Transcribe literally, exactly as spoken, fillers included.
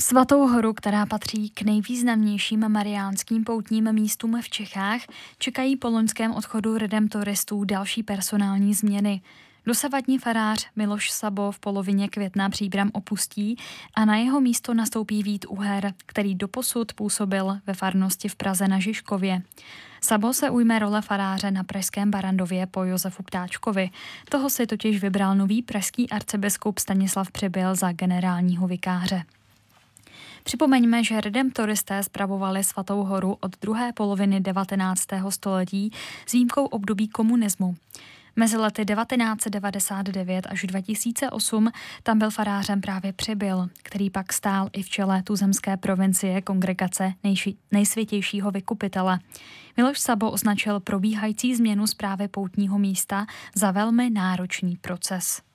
Svatou horu, která patří k nejvýznamnějším mariánským poutním místům v Čechách, čekají po loňském odchodu redemptoristů další personální změny. Dosavadní farář Miloš Sabo v polovině května Příbram opustí a na jeho místo nastoupí Vít Uher, který doposud působil ve farnosti v Praze na Žižkově. Sabo se ujme role faráře na pražském Barrandově po Josefu Ptáčkovi. Toho si totiž vybral nový pražský arcibiskup Stanislav Přibyl za generálního vikáře. Připomeňme, že redemptoristé spravovali Svatou horu od druhé poloviny devatenáctého století s výjimkou období komunismu. Mezi lety devatenáct set devadesát devět až dva tisíce osm tam byl farářem právě Přibyl, který pak stál i v čele tuzemské provincie kongregace nejši, nejsvětějšího vykupitele. Miloš Sabo označil probíhající změnu správy poutního místa za velmi náročný proces.